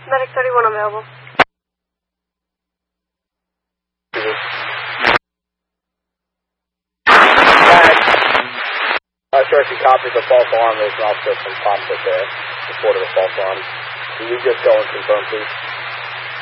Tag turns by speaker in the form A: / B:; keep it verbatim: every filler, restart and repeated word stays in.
A: Medic thirty-one available.
B: Not sure if you copied the false alarm. There's an officer from Thompson there, report of the false alarm. Can you just go and confirm, please?